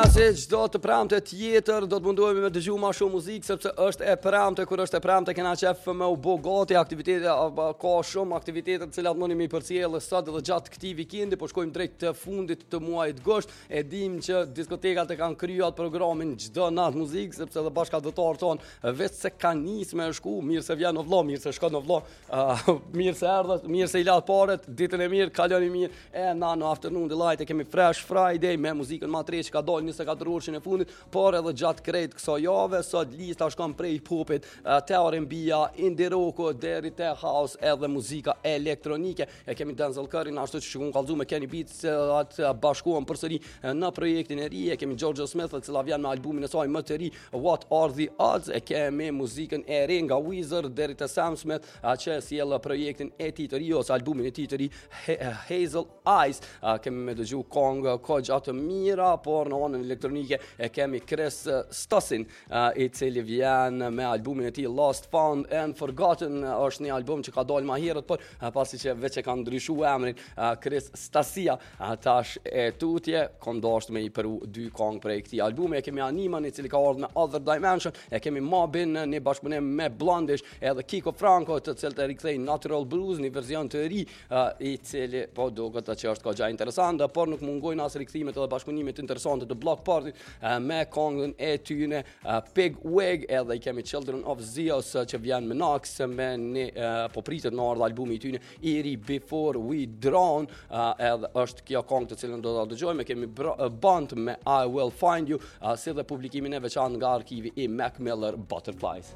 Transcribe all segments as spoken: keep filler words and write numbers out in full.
si çdo të premte tjetër do të mundohemi me dëgju ma shumë muzikë sepse është e premte, kur është e premte kena qef me u bë gati aktivitete, ka shumë aktivitete të cilat mundi mi përcjellë sot edhe gjatë këtij vikendi, po shkojmë drejt të fundit të muajit gusht. E dim që diskotekat e kanë krijuar programin çdo natë muzikë sepse edhe bashkëdhëtarët tonë vetë se kanë nisë me shku, mirë se vjen në vëlla, mirë se shkon në vëlla, uh, mirë se erdhët, mirë se i lat paret, ditën e mirë, kaloni mirë. E na në afternoon delight e kemi Fresh Friday me muzikën ma tre që ka dalë njëzet e katër orëshin e fundit, por edhe gjatë krejt këso jave, sot lista shkon prej hip-hopit, te R and B-a, indie rocku, deri te house edhe muzika elektronike. E kemi Denzel Curry, ashtu që shkun kallzu me Kenny Beats, atë bashkuan përsëri në projektin e ri, e kemi Georgia Smith, e cila vjen me albumin e saj më të ri, What Are The Odds, e kemi muzikën e re nga Weezer, deri te Sam Smith, që sjell projektin e tij të ri, ose albumin e tij të ri, Hazel Eyes, kemi me dëgju kongë ko gjatë mira, por në anën elektronike e kemi Chris Stossin, uh, i cili vjen me albumin e tij Lost, Found and Forgotten, është një album që ka dalë më herët, por uh, pasi që veç e kanë ndryshuar emrin, uh, Chris Stasia, uh, tash e tutje, kam dashur me i peru dy këngë prej këtij albumi. E kemi Animan, i cili ka ardhur me Other Dimension, e kemi Mobbin në bashkëpunim me Blondish, edhe Kiko Franco, të cilët e rikthejnë Natural Blues në version të ri, uh, i cili po duket që është goxha interesante, por nuk mungojnë as rikthimet edhe bashkëpunimet interesante të Block Party uh, me këngën e tyne uh, Pig Wig, edhe i kemi Children of Zeus uh, që vjen me Nox me një uh, po pritet në ardhë albumi i tyne i ri Before We Drown, uh, edhe është kjo këngë të cilën do ta dëgjojmë. Kemi uh, Bond me I Will Find You, uh, si dhe publikimin e veçantë nga arkivi i Mac Miller Butterflies.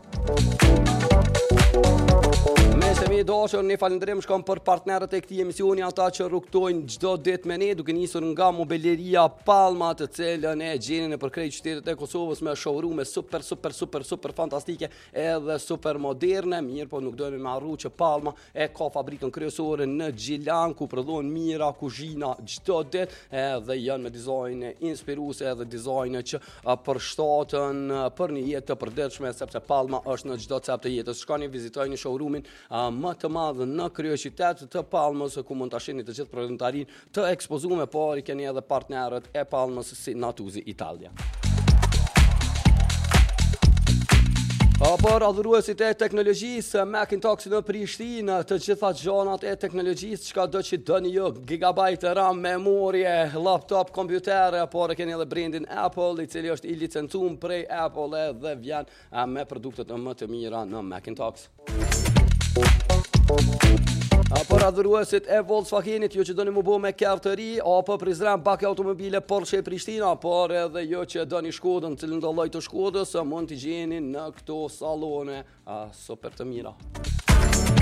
Me se mi dashur, një falëndrim shkon për partnerët e këtij emisioni, ata që rrugtojnë çdo ditë me ne, duke nisur nga Mobileria Palma, të cilën e gjeni në përkrejt qytetet e Kosovës me showroom super super super super fantastike edhe super moderne. Mirë, po nuk dojmë me harru që Palma e ka fabrikën kryesore në Gjilan, ku prodhon mira kuzhina çdo ditë, edhe janë me dizajne inspiruese edhe dizajne që përshtaten për një jetë të përditshme, sepse Palma është në çdo cep të jetës. Shkoni vizitojeni showroomin uh, më të madh në kryeqytet të Palmës, ku mund ta shihni të gjithë prodhimtarinë të ekspozuar, por i keni edhe partnerët e Palmës si Natuzi Italia. Por adhuruesit e teknologjisë, Macintosh në Prishtinë, të gjitha gjanat e teknologjisë, çka do që doni ju, gigabajt RAM, memorie, laptop, kompjutere, por e keni edhe brandin Apple, i cili është i licencuar prej Apple dhe vjen me produktet më të mira në Macintosh. Por adhuruesit e Volkswagenit, ju që doni mu bo me kertëri, apo prizren bake automobile Porsche Prishtina, por edhe ju që doni Shkodën, cilën do lloj të Shkodës, mund t'i gjeni në këto salone a, super të mira.